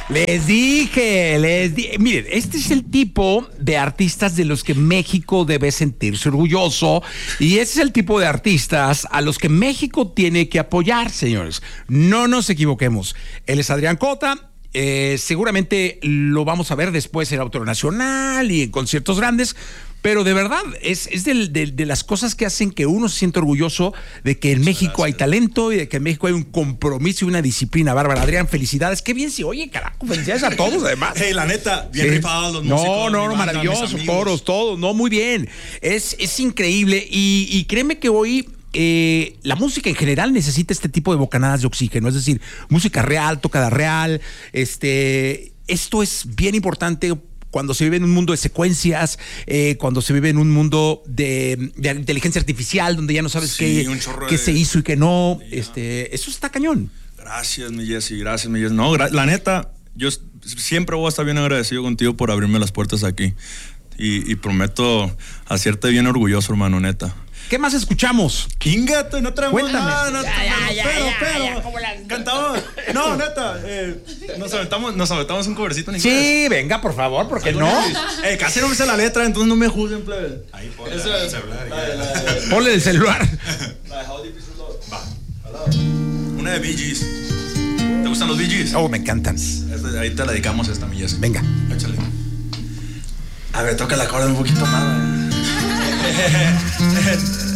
Miren, este es el tipo de artistas de los que México debe sentirse orgulloso y ese es el tipo de artistas a los que México tiene que apoyar, señores. No nos equivoquemos. Él es Adrián Cota. Seguramente lo vamos a ver después en el Auditorio Nacional y en conciertos grandes, pero de verdad es de las cosas que hacen que uno se sienta orgulloso de que en México hay talento y de que en México hay un compromiso y una disciplina bárbara. Adrián, felicidades, qué bien se oye, carajo, felicidades a todos además. Hey, la neta, bien rifados los músicos. No, maravilloso, coros, todo, no, muy bien, es increíble y créeme que hoy la música en general necesita este tipo de bocanadas de oxígeno, es decir, música real, tocada real. Esto es bien importante cuando se vive en un mundo de secuencias, cuando se vive en un mundo de inteligencia artificial, donde ya no sabes qué se hizo y qué no. Eso está cañón. Gracias, mi Jesse, gracias, mi Jesse. No, la neta, yo siempre voy a estar bien agradecido contigo por abrirme las puertas aquí. Y prometo hacerte bien orgulloso, hermano, neta. ¿Qué más escuchamos? Ingato, no traemos nada. No, Ya, cantador. No, neta. Nos aventamos un covercito en inglés. Sí, venga, por favor, ¿por qué no? Casi no me sé la letra, entonces no me juzguen, plebe. Ahí ponle el celular. Ponle el celular. La de How Deep Is Your Love. Va. Una de Bee Gees. ¿Te gustan los Bee Gees? Oh, me encantan. Ahí te la dedicamos esta, mi Jesse. Venga. Échale. A ver, toca la cuerda un poquito más.